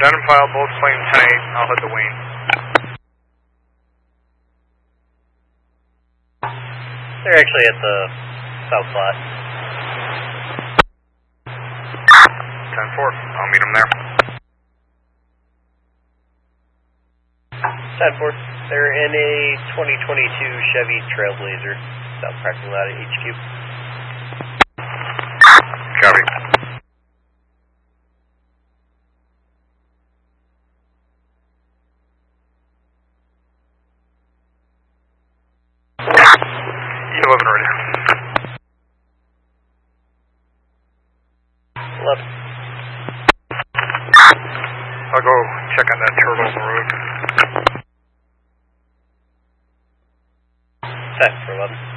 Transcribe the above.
Identify both planes 10-8. I'll hit the wing. They're actually at the south slot. 10-4. I'll meet them there. 10-4. They're in a 2022 Chevy Trailblazer. South parking lot at HQ. Copy. E11 right here. 11. I'll go check on that turtle on the road. 10 for 11.